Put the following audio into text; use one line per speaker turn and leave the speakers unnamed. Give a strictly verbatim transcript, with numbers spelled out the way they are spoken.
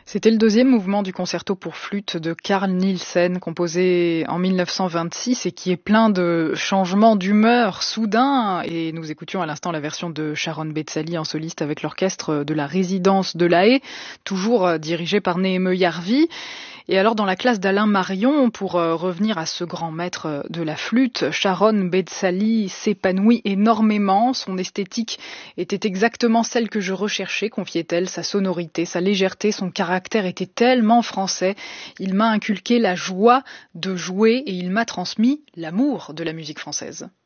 C'était le deuxième mouvement du concerto pour flûte de Carl Nielsen, composé en mille neuf cent vingt-six et qui est plein de changements d'humeur soudains. Et nous écoutions à l'instant la version de Sharon Betzali en soliste avec l'orchestre de la résidence de La Haye, toujours dirigé par Néhémie Yarvi. Et alors dans la classe d'Alain Marion, pour euh, revenir à ce grand maître de la flûte, Sharon Betzali s'épanouit énormément. Son esthétique était exactement celle que je recherchais, confiait-elle, sa sonorité, sa légèreté, son caractère était tellement français. Il m'a inculqué la joie de jouer et il m'a transmis l'amour de la musique française.